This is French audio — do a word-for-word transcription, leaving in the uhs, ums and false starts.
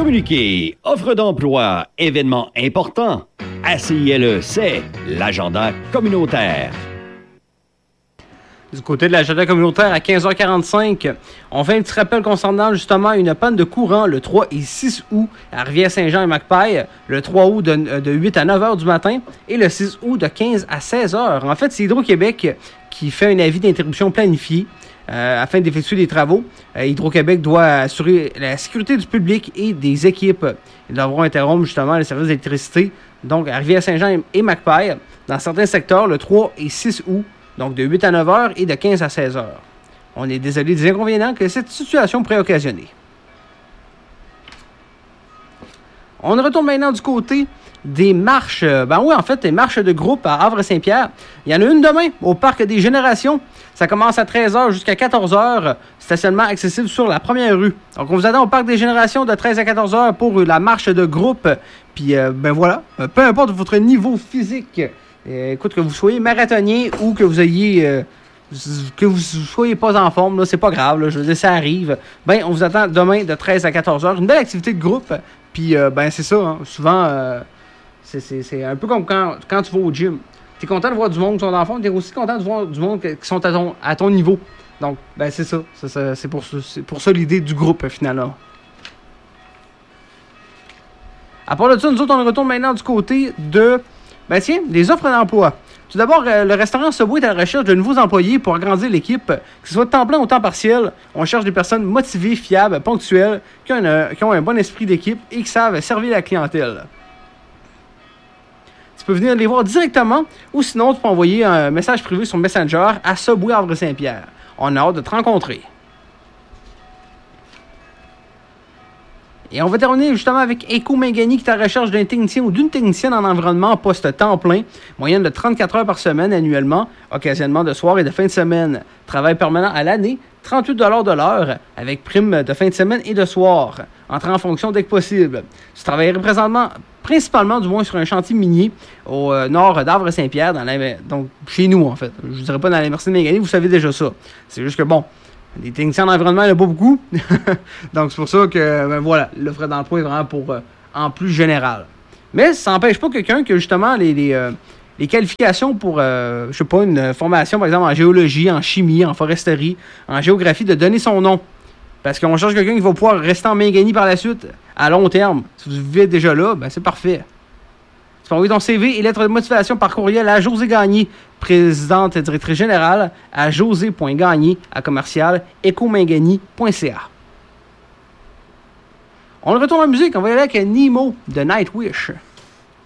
Communiquer, offre d'emploi, événements importants. A C I L E, c'est l'agenda communautaire. Du côté de l'agenda communautaire, à quinze heures quarante-cinq, on fait un petit rappel concernant justement une panne de courant le trois et six août à Rivière-Saint-Jean et Macpail, le trois août de, de huit à neuf heures du matin et le six août de quinze à seize heures. En fait, c'est Hydro-Québec qui fait un avis d'interruption planifié euh, afin d'effectuer des travaux. Euh, Hydro-Québec doit assurer la sécurité du public et des équipes. Ils devront interrompre justement les services d'électricité, donc à Rivière-Saint-Jean et Macpail, dans certains secteurs le trois et six août. Donc de huit à neuf heures et de quinze à seize heures. On est désolé des inconvénients que cette situation pourrait occasionner. On retourne maintenant du côté des marches. Ben oui, en fait, les marches de groupe à Havre-Saint-Pierre. Il y en a une demain au Parc des Générations. Ça commence à treize heures jusqu'à quatorze heures. Stationnement accessible sur la première rue. Donc on vous attend au Parc des Générations de treize à quatorze heures pour la marche de groupe. Puis euh, ben voilà, peu importe votre niveau physique. Euh, écoute, que vous soyez marathonien ou que vous ayez euh, que vous soyez pas en forme, là, c'est pas grave, là, je veux dire, ça arrive. Ben, on vous attend demain de treize à quatorze heures. Une belle activité de groupe. Puis, euh, ben, c'est ça. Hein, souvent, euh, c'est, c'est, c'est un peu comme quand, quand tu vas au gym. Tu es content de voir du monde qui sont en forme, tu es aussi content de voir du monde qui sont à ton, à ton niveau. Donc, ben, c'est ça. C'est, ça, c'est, pour, c'est pour ça l'idée du groupe, finalement. À part de ça, nous autres, on retourne maintenant du côté de... Ben tiens, des offres d'emploi. Tout d'abord, euh, le restaurant Subway est à la recherche de nouveaux employés pour agrandir l'équipe, que ce soit de temps plein ou temps partiel. On cherche des personnes motivées, fiables, ponctuelles, qui ont, un, qui ont un bon esprit d'équipe et qui savent servir la clientèle. Tu peux venir les voir directement ou sinon tu peux envoyer un message privé sur Messenger à Subway Havre-Saint-Pierre. On a hâte de te rencontrer. Et on va terminer justement avec Éco Mangani qui est à la recherche d'un technicien ou d'une technicienne en environnement poste temps plein, moyenne de trente-quatre heures par semaine annuellement, occasionnellement de soir et de fin de semaine. Travail permanent à l'année, trente-huit dollars de l'heure, avec prime de fin de semaine et de soir. Entrée en fonction dès que possible. Tu travaillerais présentement, principalement du moins sur un chantier minier au euh, nord d'Havre-Saint-Pierre, dans la, donc chez nous en fait. Je ne dirais pas dans la Merci de Mangani, vous savez déjà ça. C'est juste que bon... Les techniciens d'environnement, il n'y en a pas beaucoup. Donc, c'est pour ça que, ben voilà, l'offre d'emploi est vraiment pour, euh, en plus général. Mais ça n'empêche pas quelqu'un que, justement, les, les, euh, les qualifications pour, euh, je sais pas, une formation, par exemple, en géologie, en chimie, en foresterie, en géographie, de donner son nom. Parce qu'on cherche quelqu'un qui va pouvoir rester en Mangani par la suite, à long terme. Si vous vivez déjà là, ben c'est parfait. Tu peux envoyer ton C V et lettre de motivation par courriel à José Gagné, présidente et directrice générale, à josé point gagné à commercial écomangani point c a. On retourne en musique, on va y aller avec Nemo de Nightwish.